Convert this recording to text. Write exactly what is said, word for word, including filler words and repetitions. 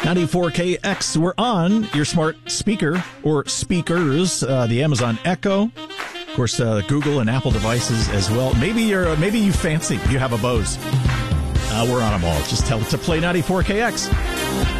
ninety-four K X, we're on your smart speaker or speakers, uh, the Amazon Echo, of course, uh, Google and Apple devices as well. Maybe you're, uh, maybe you fancy you have a Bose. Uh, we're on them all. Just tell it to play ninety-four K X.